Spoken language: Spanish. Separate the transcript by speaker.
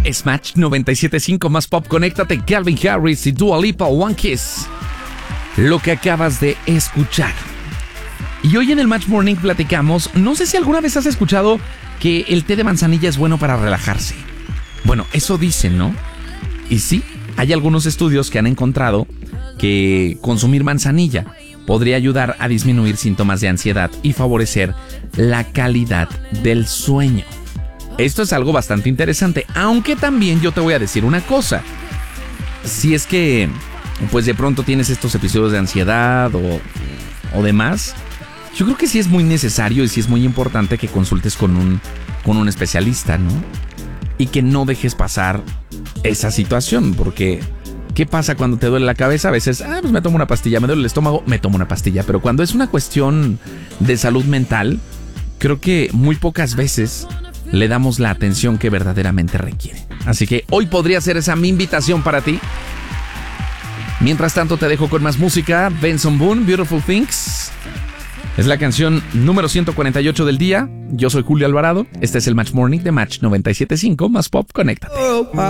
Speaker 1: Es Match 97.5 más pop. Conéctate, Calvin Harris y Dua Lipa, One Kiss. Lo que acabas de escuchar. Y hoy en el Match Morning platicamos, no sé si alguna vez has escuchado que el té de manzanilla es bueno para relajarse. Bueno, eso dicen, ¿no? Y sí, hay algunos estudios que han encontrado que consumir manzanilla podría ayudar a disminuir síntomas de ansiedad y favorecer la calidad del sueño. Esto es algo bastante interesante, aunque también yo te voy a decir una cosa. Si es que, pues de pronto tienes estos episodios de ansiedad o demás, yo creo que sí es muy necesario y sí es muy importante que consultes con un especialista, ¿no? Y que no dejes pasar esa situación, porque ¿qué pasa cuando te duele la cabeza? A veces, pues me tomo una pastilla, me duele el estómago, me tomo una pastilla. Pero cuando es una cuestión de salud mental, creo que muy pocas veces le damos la atención que verdaderamente requiere. Así que hoy podría ser esa mi invitación para ti. Mientras tanto te dejo con más música. Benson Boone, Beautiful Things. Es la canción número 148 del día. Yo soy Julio Alvarado. Este es el Match Morning de Match 97.5 más pop. Conéctate.